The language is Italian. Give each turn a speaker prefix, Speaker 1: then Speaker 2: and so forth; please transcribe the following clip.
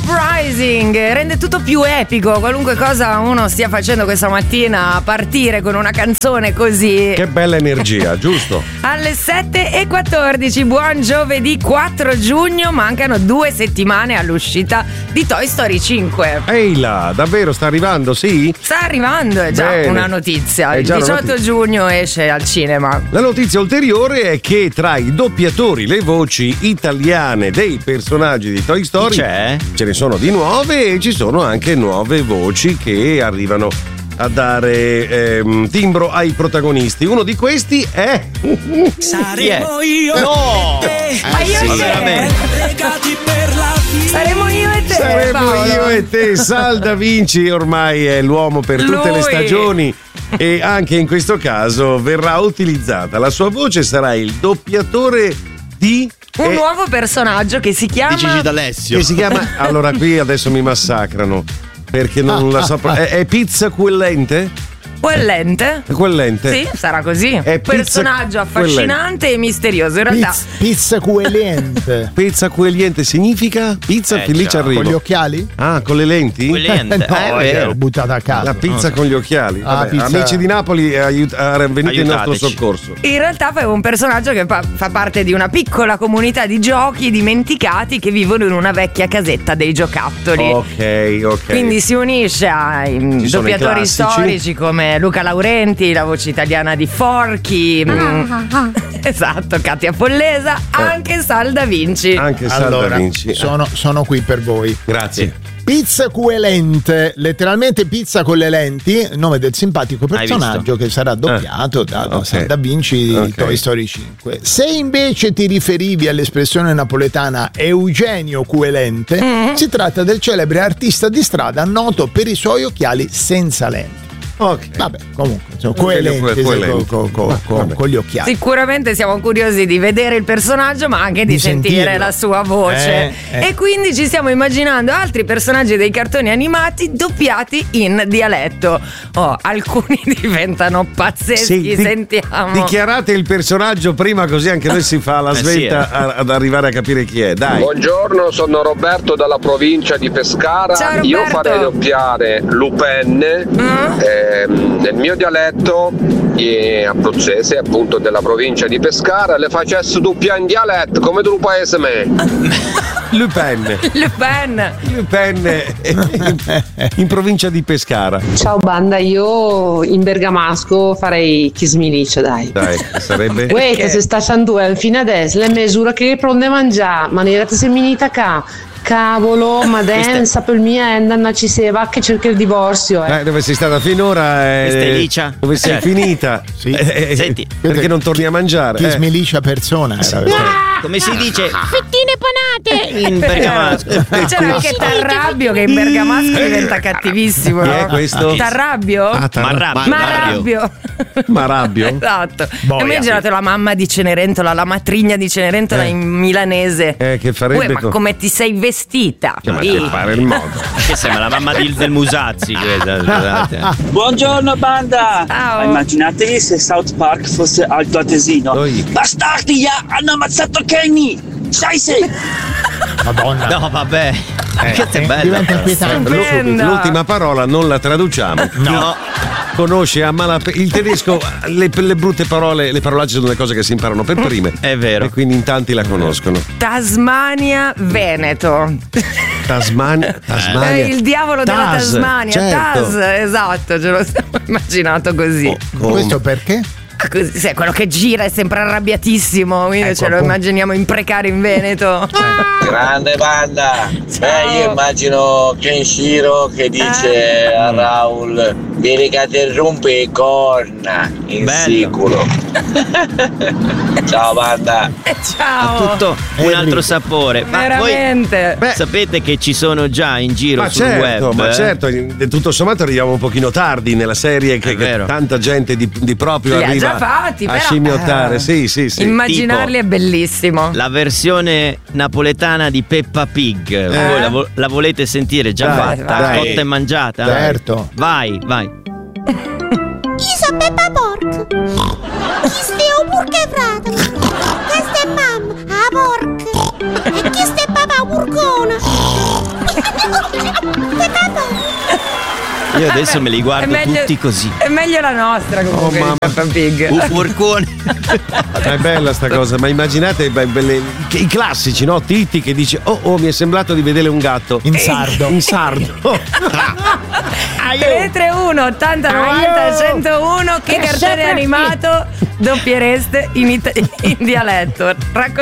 Speaker 1: Uprising rende tutto più epico, qualunque cosa uno stia facendo questa mattina, partire con una canzone così.
Speaker 2: Che bella energia, giusto?
Speaker 1: Alle 7:14, buon giovedì 4 giugno, mancano 2 settimane all'uscita di Toy Story 5.
Speaker 2: Ehi là, davvero sta arrivando, sì?
Speaker 1: Sta arrivando, è già
Speaker 2: Bene.
Speaker 1: una notizia.
Speaker 2: È
Speaker 1: Il
Speaker 2: già una
Speaker 1: 18
Speaker 2: notizia.
Speaker 1: giugno esce al cinema.
Speaker 2: La notizia ulteriore è che tra i doppiatori, le voci italiane dei personaggi di Toy Story
Speaker 3: c'è?
Speaker 2: Ce ne sono di nuove e ci sono anche nuove voci che arrivano a dare timbro ai protagonisti. Uno di questi è
Speaker 4: Saremo io
Speaker 3: No!
Speaker 1: Ma io
Speaker 3: sì,
Speaker 1: e te.
Speaker 3: veramente.
Speaker 4: legati per la vita.
Speaker 1: Saremo io e te.
Speaker 2: Saremo
Speaker 1: Paolo.
Speaker 2: io e te. Sal Da Vinci ormai è l'uomo per tutte le
Speaker 1: Lui.
Speaker 2: stagioni e anche in questo caso verrà utilizzata. La sua voce sarà il doppiatore di
Speaker 1: Un nuovo personaggio che si chiama
Speaker 3: Di Gigi D'Alessio.
Speaker 2: che si chiama allora qui adesso mi massacrano perché non la so è Pizza Quellente?
Speaker 1: Quellente.
Speaker 2: Quellente?
Speaker 1: Sì, sarà così.
Speaker 2: È pizza
Speaker 1: Personaggio affascinante e misterioso. In realtà
Speaker 5: Pizza Quellente.
Speaker 2: Pizza Quellente significa pizza lì ci
Speaker 3: ciao.
Speaker 2: arrivo.
Speaker 5: Con gli occhiali?
Speaker 2: Ah, con le lenti?
Speaker 3: Quellente.
Speaker 5: No,
Speaker 3: È
Speaker 5: l'ho
Speaker 3: vero.
Speaker 5: buttata a caso.
Speaker 2: La pizza con gli occhiali.
Speaker 5: Ah,
Speaker 2: Vabbè,
Speaker 5: pizza-
Speaker 2: Amici di Napoli, venite in nostro
Speaker 3: Aiutateci.
Speaker 2: soccorso.
Speaker 1: in realtà è un personaggio che fa parte di una piccola comunità di giochi dimenticati che vivono in una vecchia casetta dei giocattoli.
Speaker 2: Ok.
Speaker 1: Quindi si unisce ai
Speaker 2: Ci sono i
Speaker 1: doppiatori
Speaker 2: classici.
Speaker 1: storici come Luca Laurenti, la voce italiana di Forky, esatto, Katia Follesa, anche Sal Da Vinci.
Speaker 2: Anche Sal Da
Speaker 5: Allora,
Speaker 2: Vinci.
Speaker 5: sono qui per voi.
Speaker 2: Grazie.
Speaker 5: Pizza Quellente, letteralmente pizza con le lenti, nome del simpatico
Speaker 3: Hai
Speaker 5: personaggio che sarà doppiato da
Speaker 2: ok.
Speaker 5: Sal Da Vinci di
Speaker 2: Ok.
Speaker 5: Toy Story 5. Se invece ti riferivi all'espressione napoletana Eugenio Quellente, si tratta del celebre artista di strada noto per i suoi occhiali senza lenti.
Speaker 2: Ok.
Speaker 5: Vabbè, comunque, insomma,
Speaker 2: Quellente.
Speaker 5: con gli occhiali.
Speaker 1: Sicuramente siamo curiosi di vedere il personaggio, ma anche di sentire
Speaker 5: sentirlo.
Speaker 1: la sua voce. E quindi ci stiamo immaginando altri personaggi dei cartoni animati doppiati in dialetto. Oh, alcuni diventano pazzeschi, sentiamo.
Speaker 2: Dichiarate il personaggio prima, così anche noi si fa la
Speaker 3: sì,
Speaker 2: svelta ad arrivare a capire chi è. Dai.
Speaker 6: Buongiorno, sono Roberto dalla provincia di Pescara.
Speaker 1: Ciao,
Speaker 6: Io
Speaker 1: Roberto.
Speaker 6: farei doppiare Lupin nel mio dialetto abruzzese, appunto della provincia di Pescara, le facessi doppia in dialetto come tu paese me.
Speaker 2: Lupin.
Speaker 1: Lupin.
Speaker 2: In provincia di Pescara.
Speaker 7: Ciao banda, io in bergamasco farei Chismilice, dai.
Speaker 2: Dai, sarebbe.
Speaker 7: Uè, che se sta sandu fino adesso le misure che pronde mangiare, ma ne se minita ca. Cavolo, ma densa per mia endanna ci se va che cerca il divorzio.
Speaker 2: Dove sei stata finora?
Speaker 3: Questa è Licia.
Speaker 2: Dove sei finita?
Speaker 5: Sì.
Speaker 3: Senti.
Speaker 2: Perché non torni a mangiare?
Speaker 5: Chi smelicia persona era.
Speaker 3: Come si dice
Speaker 8: Fettine panate!
Speaker 3: in bergamasco?
Speaker 1: C'era anche Tarrabbio che in bergamasco diventa cattivissimo.
Speaker 2: Chi
Speaker 1: no?
Speaker 2: è questo?
Speaker 1: Tarrabbio?
Speaker 3: Marrabbio.
Speaker 2: Marabbio?
Speaker 1: Esatto.
Speaker 5: Boia.
Speaker 1: Immaginate la mamma di Cenerentola, la matrigna di Cenerentola in milanese.
Speaker 2: Che farebbe
Speaker 1: Uè, ma come ti sei vestita?
Speaker 2: Ma che fare il modo.
Speaker 3: Che sembra la mamma del Musazzi questa, scusate.
Speaker 9: Buongiorno banda!
Speaker 1: Ciao.
Speaker 9: Immaginatevi se South Park fosse Alto Atesino.
Speaker 2: Oi.
Speaker 9: Bastardi, hanno ammazzato Kenny! Scheisse!
Speaker 5: Madonna.
Speaker 3: No, vabbè. Questa è bella.
Speaker 5: Diventa inquietante.
Speaker 1: Stupenda.
Speaker 2: L'ultima parola non la traduciamo.
Speaker 3: No.
Speaker 2: Conosce a malapena il tedesco, le brutte parole, le parolacce sono le cose che si imparano per prime.
Speaker 3: È vero.
Speaker 2: E quindi in tanti la conoscono.
Speaker 1: Tasmania, Veneto.
Speaker 2: Tasmania.
Speaker 1: Il diavolo della
Speaker 2: Tas,
Speaker 1: Tasmania.
Speaker 2: certo.
Speaker 1: Tas, esatto, ce lo siamo immaginato così.
Speaker 5: Questo perché?
Speaker 1: Così, sì, quello che gira è sempre arrabbiatissimo, quindi
Speaker 5: Ecco,
Speaker 1: ce lo
Speaker 5: appunto.
Speaker 1: immaginiamo imprecare in Veneto.
Speaker 10: Grande banda.
Speaker 1: Ciao.
Speaker 10: Io immagino Kenshiro che dice a Raul: vieni che ti rompe le corna in
Speaker 3: Bello.
Speaker 10: siculo. Ciao banda.
Speaker 1: Ciao.
Speaker 3: Tutto un altro sapore. Ma
Speaker 1: Veramente.
Speaker 3: voi sapete che ci sono già in giro
Speaker 2: Ma
Speaker 3: sul
Speaker 2: certo,
Speaker 3: web?
Speaker 2: ma certo, tutto sommato arriviamo un pochino tardi nella serie che
Speaker 3: vero.
Speaker 2: tanta gente di proprio
Speaker 1: Li ha
Speaker 2: arriva
Speaker 1: già fatti,
Speaker 2: a
Speaker 1: però,
Speaker 2: scimmiottare. Sì.
Speaker 1: Immaginarli è bellissimo.
Speaker 3: La versione napoletana di Peppa Pig. Voi la volete sentire già
Speaker 2: Dai,
Speaker 3: fatta?
Speaker 2: dai.
Speaker 3: Cotta e mangiata?
Speaker 5: Certo.
Speaker 3: Vai.
Speaker 8: Isa Peppa Pork! Chi stia burke vrata? Questa è mamma, a porca! E chi sta papà burgona?
Speaker 3: Io adesso me li guardo tutti così.
Speaker 1: È meglio la nostra comunque di Peppa Pig.
Speaker 3: Un porcone.
Speaker 2: È bella sta cosa, ma immaginate i classici, no? Titti che dice oh mi è sembrato di vedere un gatto
Speaker 5: in sardo.
Speaker 1: 331 80 90 101. Che cartone animato doppiereste in dialetto?